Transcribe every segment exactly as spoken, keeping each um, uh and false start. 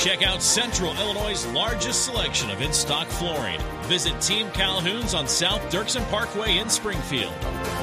Check out Central Illinois' largest selection of in-stock flooring. Visit Team Calhoun's on South Dirksen Parkway in Springfield.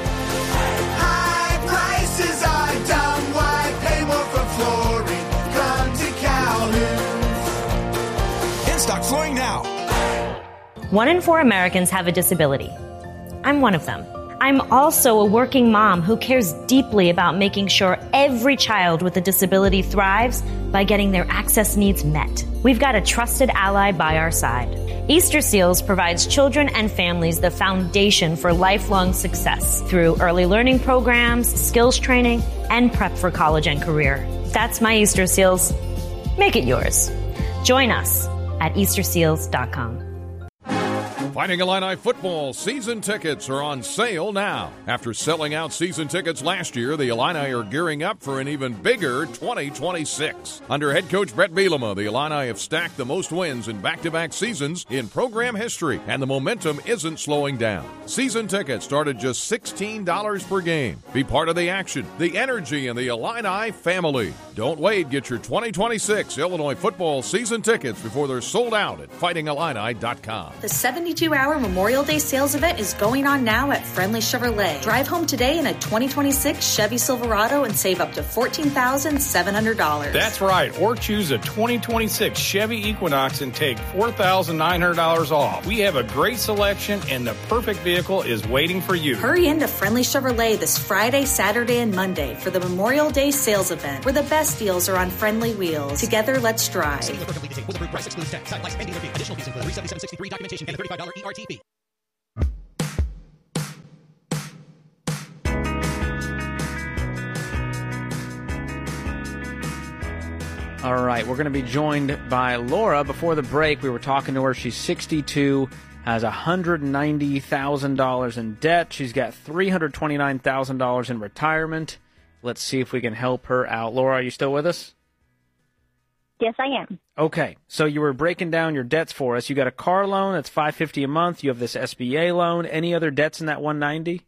High prices are dumb. Why pay more for flooring? Come to Calhoun's. In-stock flooring now. One in four Americans have a disability. I'm one of them. I'm also a working mom who cares deeply about making sure every child with a disability thrives by getting their access needs met. We've got a trusted ally by our side. Easter Seals provides children and families the foundation for lifelong success through early learning programs, skills training, and prep for college and career. That's my Easter Seals. Make it yours. Join us at Easter Seals dot com. Fighting Illini football season tickets are on sale now. After selling out season tickets last year, the Illini are gearing up for an even bigger twenty twenty-six. Under head coach Brett Bielema, the Illini have stacked the most wins in back-to-back seasons in program history, and the momentum isn't slowing down. Season tickets start at just sixteen dollars per game. Be part of the action, the energy, and the Illini family. Don't wait. Get your twenty twenty-six Illinois football season tickets before they're sold out at fighting illini dot com. The seventy-two hour Memorial Day sales event is going on now at Friendly Chevrolet. Drive home today in a twenty twenty-six Chevy Silverado and save up to fourteen thousand seven hundred dollars. That's right. Or choose a twenty twenty-six Chevy Equinox and take four thousand nine hundred dollars off. We have a great selection and the perfect vehicle is waiting for you. Hurry into Friendly Chevrolet this Friday, Saturday, and Monday for the Memorial Day sales event, where the best deals are on Friendly wheels. Together, let's drive. E R T P. All right, we're going to be joined by Laura. Before the break, we were talking to her. She's sixty-two, has one hundred ninety thousand dollars in debt. She's got three hundred twenty-nine thousand dollars in retirement. Let's see if we can help her out. Laura, are you still with us? Yes, I am. Okay, so you were breaking down your debts for us. You got a car loan that's five hundred fifty dollars a month. You have this S B A loan. Any other debts in that one hundred ninety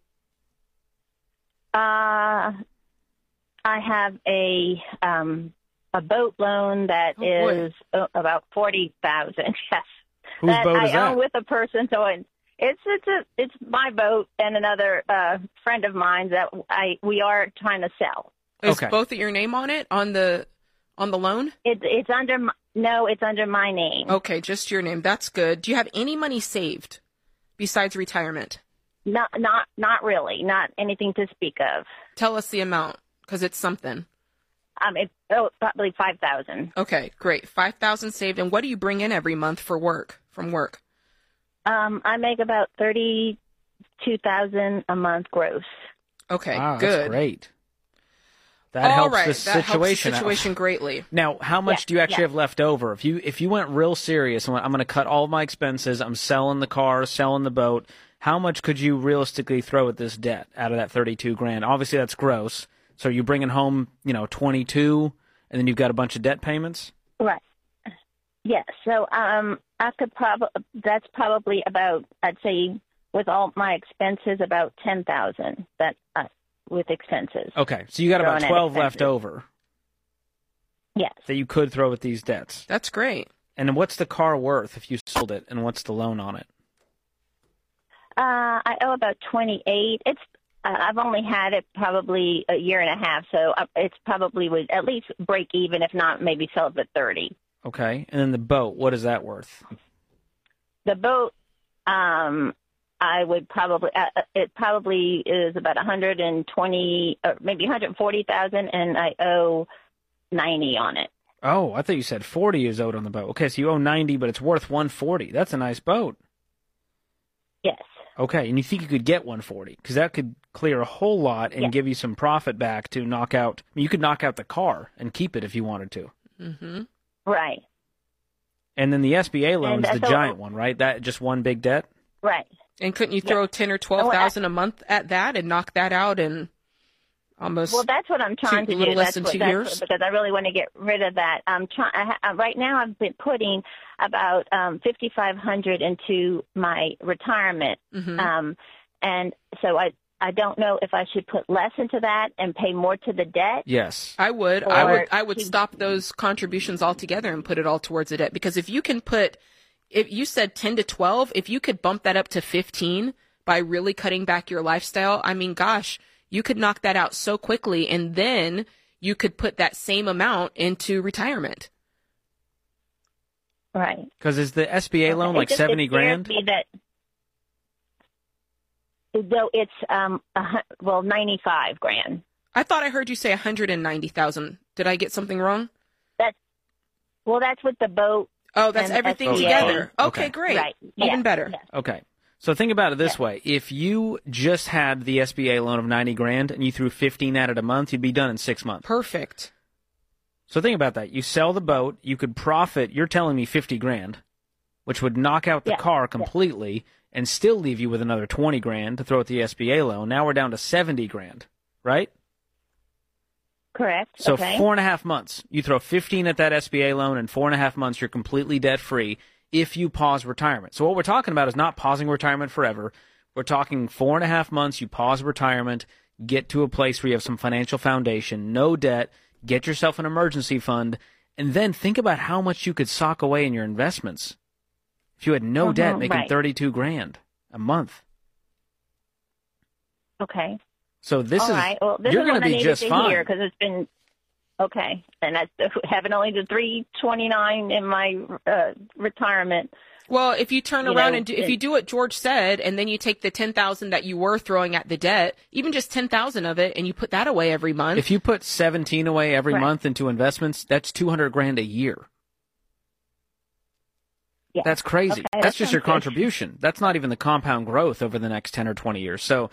Uh, I have a um, a boat loan that Oh, is uh, about forty thousand dollars. Yes, Whose that boat I is that? own with a person. So it, it's it's a, it's my boat and another uh, friend of mine that I we are trying to sell. Is both of your name on it on the on the loan? It's it's under my, no, it's under my name. Okay, just your name. That's good. Do you have any money saved besides retirement? Not not not really, not anything to speak of. Tell us the amount, because it's something. Um, it's oh, probably five thousand. Okay, great. Five thousand saved. And what do you bring in every month for work? From work? Um, I make about thirty-two thousand a month gross. Okay, wow, good. That's great. That All helps right, the that helps the situation. situation greatly. Now, how much Yeah, do you actually yeah. have left over? If you if you went real serious and went, I'm going to cut all of my expenses, I'm selling the car, selling the boat, how much could you realistically throw at this debt out of that thirty-two grand? Obviously, that's gross. So you're bringing home, you know, twenty-two, and then you've got a bunch of debt payments? Right. Yes. So um, I could probably that's probably about I'd say with all my expenses about ten thousand that uh, with expenses. Okay, so you got about Throwing at twelve left expenses. over Yes. that you could throw at these debts. That's great. And then what's the car worth if you sold it, and what's the loan on it? Uh, I owe about twenty-eight. It's uh, I've only had it probably a year and a half, so uh, it's probably would at least break even, if not maybe sell it at thirty. Okay, and then the boat, what is that worth? The boat, um, I would probably uh, it probably is about one hundred twenty, or maybe one hundred forty thousand, and I owe ninety on it. Oh, I thought you said forty is owed on the boat. Okay, so you owe ninety, but it's worth one forty. That's a nice boat. Yes. Okay, and you think you could get one forty because that could clear a whole lot and Yeah. give you some profit back to knock out. I mean, you could knock out the car and keep it if you wanted to. Mm-hmm. Right. And then the S B A loan's And, uh, the so- giant one, right? That just one big debt. Right. And couldn't you throw Yeah. ten or twelve thousand a month at that and knock that out in almost? Well, that's what I'm trying two, to little do. less That's than what, two that's years. what- because I really want to get rid of that. I'm trying. I ha- right now. I've been putting about um, fifty-five hundred into my retirement, Mhm. um, and so I I don't know if I should put less into that and pay more to the debt. Yes. I would. Or I would I would to- stop those contributions altogether and put it all towards the debt. Because if you can put, if you said ten to twelve, if you could bump that up to fifteen by really cutting back your lifestyle, I mean, gosh, you could knock that out so quickly, and then you could put that same amount into retirement. Right. Because is the S B A loan It like just- seventy it scares grand? me that, though it's um a, hun- well ninety-five grand. I thought I heard you say one hundred ninety thousand. Did I get something wrong? That's well, that's with the boat. Oh, that's and everything S B A. together. Okay, Okay. great. Right. Even Yeah. better. Yeah. Okay. So think about it this Yeah. way. If you just had the S B A loan of ninety grand and you threw fifteen at it a month, you'd be done in six months. Perfect. So think about that. You sell the boat, you could profit, you're telling me fifty grand, which would knock out the Yeah. car completely and still leave you with another twenty grand to throw at the S B A loan. Now we're down to seventy grand, right? Correct. So okay. four and a half months. You throw fifteen at that S B A loan, and four and a half months you're completely debt free if you pause retirement. So what we're talking about is not pausing retirement forever. We're talking four and a half months. You pause retirement, get to a place where you have some financial foundation, no debt, get yourself an emergency fund, and then think about how much you could sock away in your investments if you had no Mhm, debt, making right. thirty-two grand a month. Okay. So this All is right. Well, this you're is going what to I be needed just to fine. because it's been okay, and that's having only the three twenty-nine in my uh, retirement. Well, if you turn You around know, and do, if and- you do what George said, and then you take the ten thousand that you were throwing at the debt, even just ten thousand of it, and you put that away every month. If you put seventeen away every Right. month into investments, that's two hundred grand a year. Yeah. That's crazy. Okay, That's that just your sounds good. contribution. That's not even the compound growth over the next ten or twenty years. So